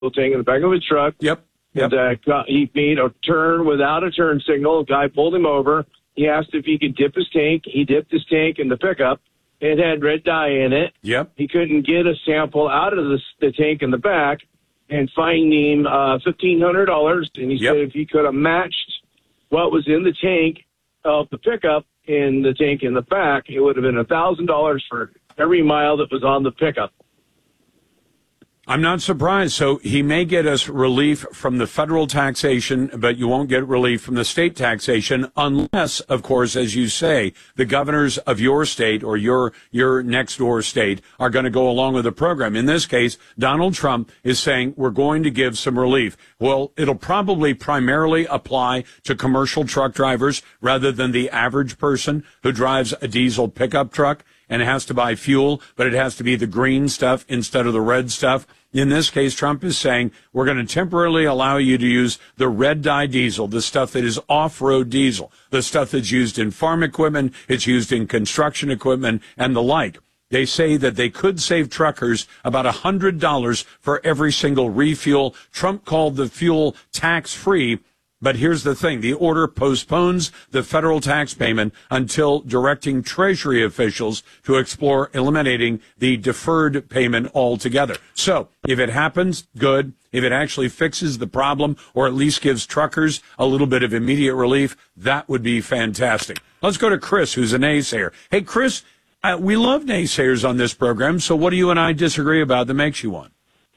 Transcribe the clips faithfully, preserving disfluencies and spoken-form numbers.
tank in the back of his truck. Yep. Yep. And, uh, got, he made a turn without a turn signal. The guy pulled him over. He asked if he could dip his tank. He dipped his tank in the pickup. It had red dye in it. Yep. He couldn't get a sample out of the, the tank in the back and fined him uh, fifteen hundred dollars. And he Yep. said if he could have matched what was in the tank of the pickup in the tank in the back, it would have been one thousand dollars for every mile that was on the pickup. I'm not surprised. So he may get us relief from the federal taxation, but you won't get relief from the state taxation unless, of course, as you say, the governors of your state or your your next door state are going to go along with the program. In this case, Donald Trump is saying we're going to give some relief. Well, it'll probably primarily apply to commercial truck drivers rather than the average person who drives a diesel pickup truck and has to buy fuel, but it has to be the green stuff instead of the red stuff. In this case, Trump is saying we're going to temporarily allow you to use the red dye diesel, the stuff that is off-road diesel, the stuff that's used in farm equipment, it's used in construction equipment, and the like. They say that they could save truckers about one hundred dollars for every single refuel. Trump called the fuel tax-free. But here's the thing. The order postpones the federal tax payment until directing Treasury officials to explore eliminating the deferred payment altogether. So if it happens, good. If it actually fixes the problem or at least gives truckers a little bit of immediate relief, that would be fantastic. Let's go to Chris, who's a naysayer. Hey, Chris, uh, we love naysayers on this program. So what do you and I disagree about that makes you one?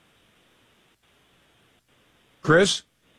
Chris?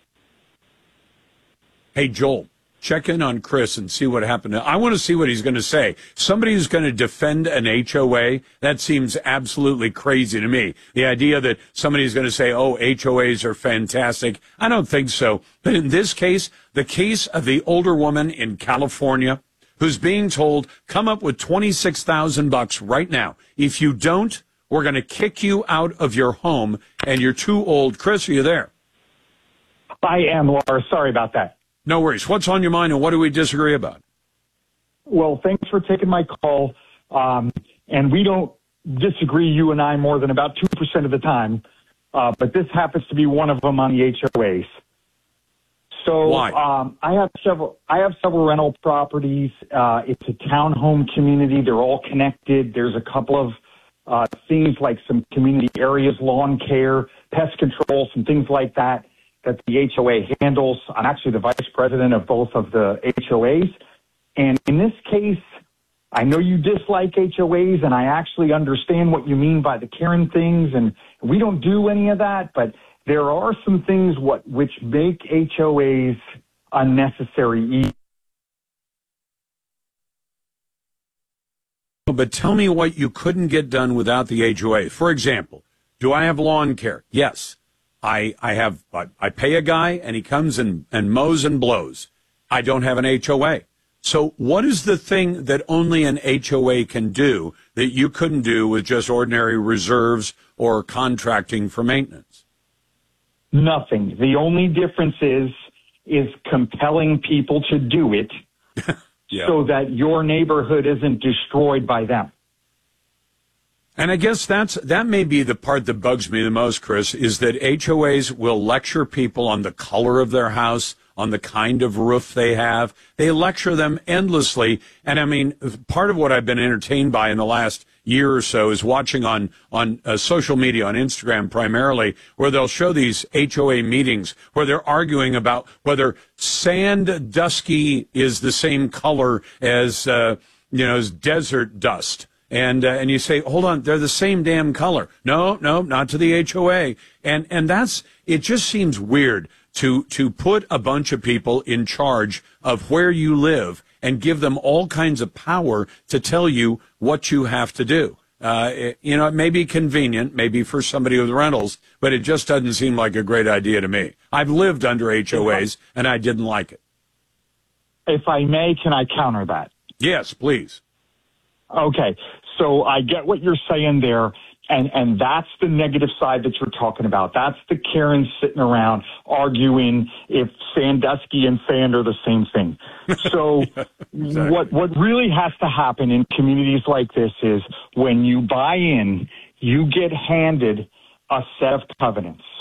Hey, Joel, check in on Chris and see what happened. I want to see what he's going to say. Somebody who's going to defend an H O A, that seems absolutely crazy to me. The idea that somebody's going to say, oh, H O As are fantastic. I don't think so. But in this case, the case of the older woman in California who's being told, come up with twenty-six thousand bucks right now. If you don't, we're going to kick you out of your home and you're too old. Chris, are you there? I am, Laura. Sorry about that. No worries. What's on your mind and what do we disagree about? Well, thanks for taking my call. Um, and we don't disagree, you and I, more than about two percent of the time. Uh, but this happens to be one of them on the H O As. So Why? Um, I have several. I have several rental properties. Uh, it's a townhome community. They're all connected. There's a couple of uh, things like some community areas, lawn care, pest control, some things like that that the H O A handles. I'm actually the vice president of both of the H O As. And in this case, I know you dislike H O As, and I actually understand what you mean by the Karen things, and we don't do any of that, but there are some things what which make H O As unnecessary. But tell me what you couldn't get done without the H O A. For example, do I have lawn care? Yes. I, I have, I, I pay a guy and he comes and, and mows and blows. I don't have an H O A. So what is the thing that only an H O A can do that you couldn't do with just ordinary reserves or contracting for maintenance? Nothing. The only difference is, is compelling people to do it yeah. so that your neighborhood isn't destroyed by them. And I guess that's that may be the part that bugs me the most, Chris, is that H O As will lecture people on the color of their house, on the kind of roof they have. They lecture them endlessly. And I mean, part of what I've been entertained by in the last year or so is watching on, on uh, social media, on Instagram primarily, where they'll show these H O A meetings where they're arguing about whether sandusky is the same color as, uh, you know, as desert dust. And uh, and you say, hold on, they're the same damn color. No, no, not to the H O A. And and that's, it just seems weird to to put a bunch of people in charge of where you live and give them all kinds of power to tell you what you have to do. Uh, it, you know, it may be convenient, maybe for somebody with rentals, but it just doesn't seem like a great idea to me. I've lived under H O As and I didn't like it. If I may, can I counter that? Yes, please. Okay, so I get what you're saying there, and, and that's the negative side that you're talking about. That's the Karens sitting around arguing if Sandusky and Sand are the same thing. So yeah, exactly. what what really has to happen in communities like this is when you buy in, you get handed a set of covenants.